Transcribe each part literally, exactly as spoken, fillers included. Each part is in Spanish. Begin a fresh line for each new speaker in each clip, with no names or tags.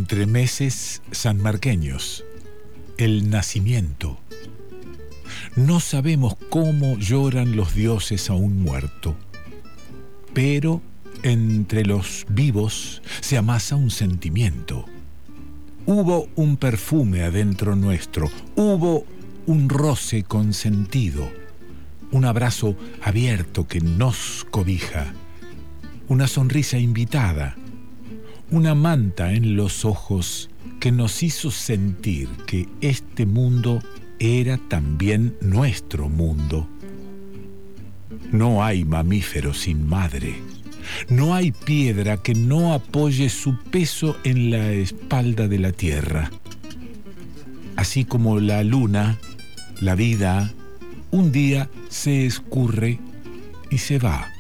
Entremeses sanmarqueños, el nacimiento. No sabemos cómo lloran los dioses a un muerto, pero entre los vivos se amasa un sentimiento. Hubo un perfume adentro nuestro, hubo un roce consentido, un abrazo abierto que nos cobija, una sonrisa invitada, una manta en los ojos que nos hizo sentir que este mundo era también nuestro mundo. No hay mamífero sin madre. No hay piedra que no apoye su peso en la espalda de la tierra. Así como la luna, la vida, un día se escurre y se va.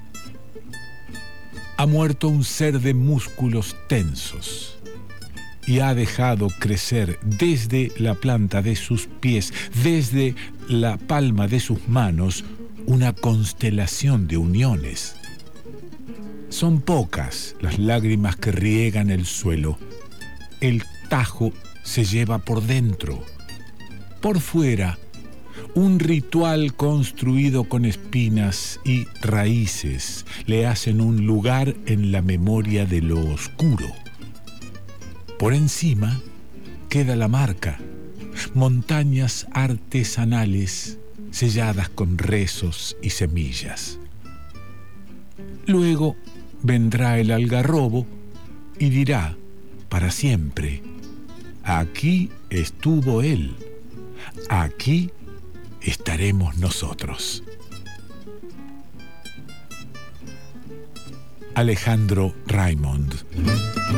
Ha muerto un ser de músculos tensos y ha dejado crecer desde la planta de sus pies, desde la palma de sus manos, una constelación de uniones. Son pocas las lágrimas que riegan el suelo. El tajo se lleva por dentro. Por fuera, un ritual construido con espinas y raíces le hacen un lugar en la memoria de lo oscuro. Por encima queda la marca, montañas artesanales selladas con rezos y semillas. Luego vendrá el algarrobo y dirá, para siempre, aquí estuvo él, aquí estaremos nosotros. Alejandro Raymond.